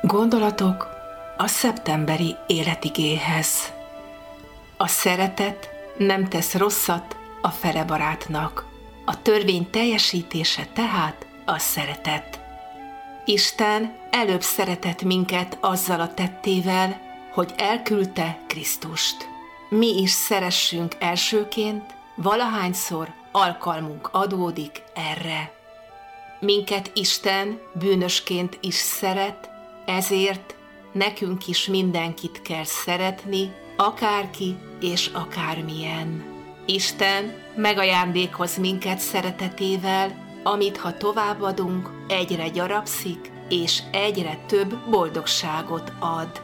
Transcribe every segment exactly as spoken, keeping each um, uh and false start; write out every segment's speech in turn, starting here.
Gondolatok a szeptemberi életigéhez. A szeretet nem tesz rosszat a felebarátnak. A törvény teljesítése tehát a szeretet. Isten előbb szeretett minket azzal a tettével, hogy elküldte Krisztust. Mi is szeressünk elsőként, valahányszor alkalmunk adódik erre. Minket Isten bűnösként is szeret, ezért nekünk is mindenkit kell szeretni, akárki és akármilyen. Isten megajándékoz minket szeretetével, amit ha továbbadunk, egyre gyarapszik, és egyre több boldogságot ad.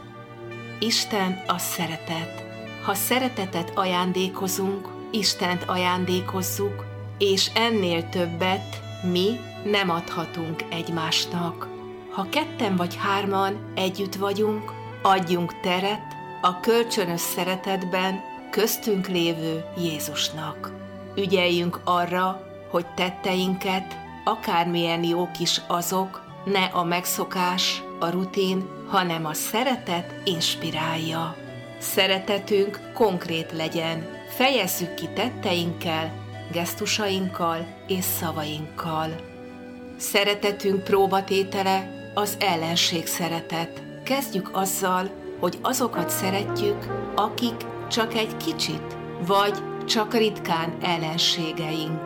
Isten a szeretet. Ha szeretetet ajándékozunk, Istent ajándékozzuk, és ennél többet mi nem adhatunk egymásnak. Ha ketten vagy hárman együtt vagyunk, adjunk teret a kölcsönös szeretetben köztünk lévő Jézusnak. Ügyeljünk arra, hogy tetteinket, akármilyen jók is azok, ne a megszokás, a rutin, hanem a szeretet inspirálja. Szeretetünk konkrét legyen, fejezzük ki tetteinkkel, gesztusainkkal és szavainkkal. Szeretetünk próbatétele az ellenség szeretet. Kezdjük azzal, hogy azokat szeretjük, akik csak egy kicsit, vagy csak ritkán ellenségeink.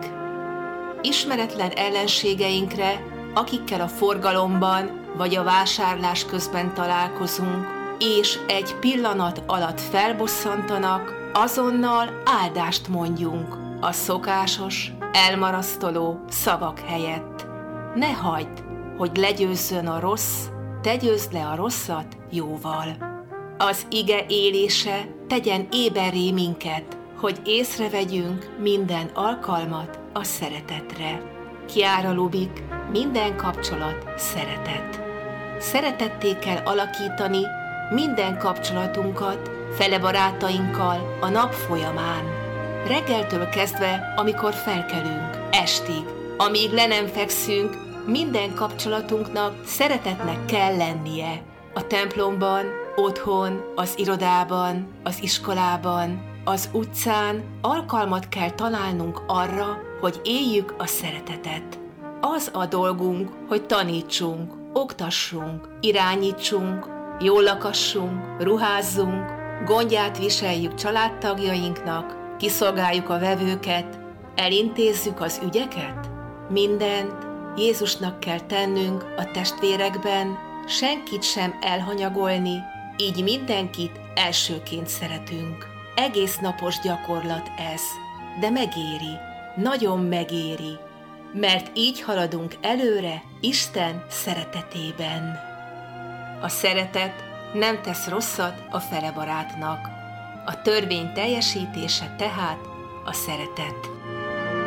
Ismeretlen ellenségeinkre, akikkel a forgalomban vagy a vásárlás közben találkozunk, és egy pillanat alatt felbosszantanak, azonnal áldást mondjunk a szokásos, elmarasztaló szavak helyett. Ne hagyd, hogy legyőzzön a rossz, te győzd le a rosszat jóval. Az ige élése tegyen éberré minket, hogy észrevegyünk minden alkalmat a szeretetre. Kiára Lubik, minden kapcsolat szeretet. Szeretetté kell alakítani minden kapcsolatunkat fele barátainkkal a nap folyamán. Reggeltől kezdve, amikor felkelünk, estig, amíg le nem fekszünk, minden kapcsolatunknak szeretetnek kell lennie. A templomban, otthon, az irodában, az iskolában, az utcán alkalmat kell találnunk arra, hogy éljük a szeretetet. Az a dolgunk, hogy tanítsunk, oktassunk, irányítsunk, jól lakassunk, ruházzunk, gondját viseljük családtagjainknak, kiszolgáljuk a vevőket, elintézzük az ügyeket. Mindent Jézusnak kell tennünk a testvérekben, senkit sem elhanyagolni, így mindenkit elsőként szeretünk. Egész napos gyakorlat ez, de megéri, nagyon megéri, mert így haladunk előre Isten szeretetében. A szeretet nem tesz rosszat a felebarátnak. A törvény teljesítése tehát a szeretet.